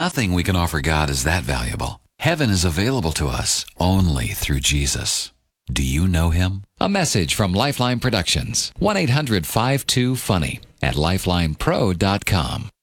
Nothing we can offer God is that valuable. Heaven is available to us only through Jesus. Do you know Him? A message from Lifeline Productions. 1-800-52-FUNNY at lifelinepro.com.